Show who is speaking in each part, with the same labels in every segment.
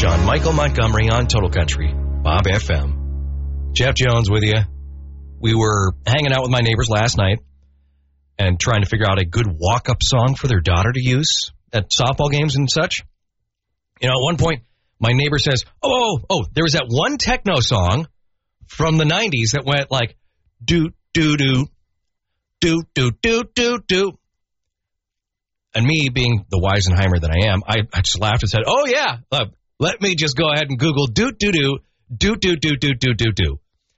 Speaker 1: on Michael Montgomery on Total Country, Bob FM. Jeff Jones with you. We were hanging out with my neighbors last night and trying to figure out a good walk-up song for their daughter to use at softball games and such. You know, at one point, my neighbor says, oh, there was that one techno song from the 90s that went like, do-do-do, do-do-do-do-do. And me, being the Weisenheimer that I am, I just laughed and said, oh, yeah, let me just go ahead and Google do-do-do, do-do-do-do-do-do-do.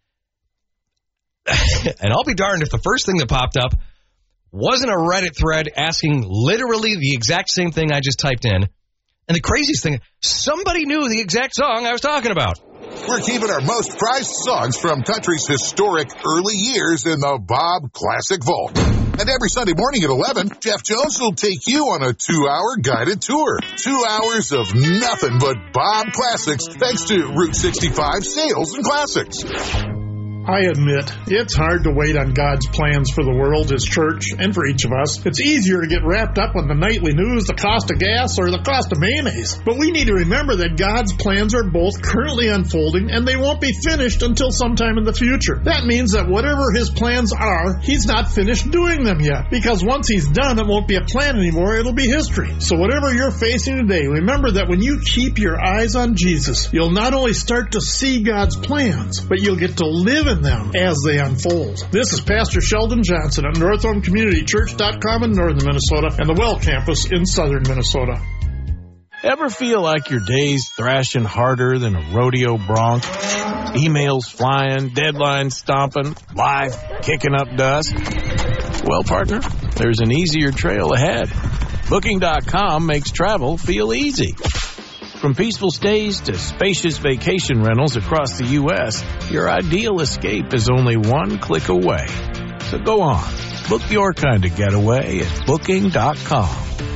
Speaker 1: And I'll be darned if the first thing that popped up wasn't a Reddit thread asking literally the exact same thing I just typed in. And the craziest thing, somebody knew the exact song I was talking about.
Speaker 2: We're keeping our most prized songs from country's historic early years in the Bob Classic Vault. And every Sunday morning at 11, Jeff Jones will take you on a 2-hour guided tour. 2 hours of nothing but Bob Classics, thanks to Route 65 Sales and Classics.
Speaker 3: I admit, it's hard to wait on God's plans for the world, His church, and for each of us. It's easier to get wrapped up in the nightly news, the cost of gas, or the cost of mayonnaise. But we need to remember that God's plans are both currently unfolding, and they won't be finished until sometime in the future. That means that whatever His plans are, He's not finished doing them yet. Because once He's done, it won't be a plan anymore, it'll be history. So whatever you're facing today, remember that when you keep your eyes on Jesus, you'll not only start to see God's plans, but you'll get to live in them as they unfold. This is Pastor Sheldon Johnson at NorthHomeCommunityChurch.com in northern Minnesota and the Well Campus in southern Minnesota.
Speaker 4: Ever feel like your day's thrashing harder than a rodeo bronc? Emails flying, deadlines stomping, life kicking up dust? Well, partner, there's an easier trail ahead. Booking.com makes travel feel easy. From peaceful stays to spacious vacation rentals across the U.S., your ideal escape is only one click away. So go on, book your kind of getaway at Booking.com.